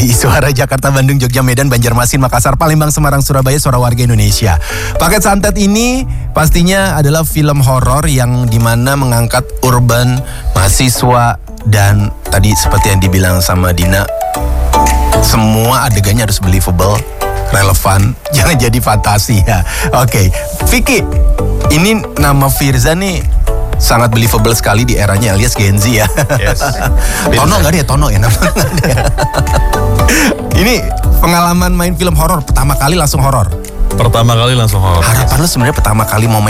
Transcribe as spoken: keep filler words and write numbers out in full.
di Suara Jakarta, Bandung, Jogja, Medan, Banjarmasin, Makassar, Palembang, Semarang, Surabaya, Suara Warga Indonesia. Paket Santet ini pastinya adalah film horor yang dimana mengangkat urban, mahasiswa, dan tadi seperti yang dibilang sama Dina, semua adegannya harus believable, relevan, jangan jadi fantasi ya. Oke, Vicky, ini nama Firza nih sangat believable sekali di eranya alias Gen Z ya. Yes. Tono nggak deh, Tono ya namanya. Ini pengalaman main film horor pertama kali langsung horor. Pertama kali langsung horor. Harapan lu sebenarnya pertama kali mau main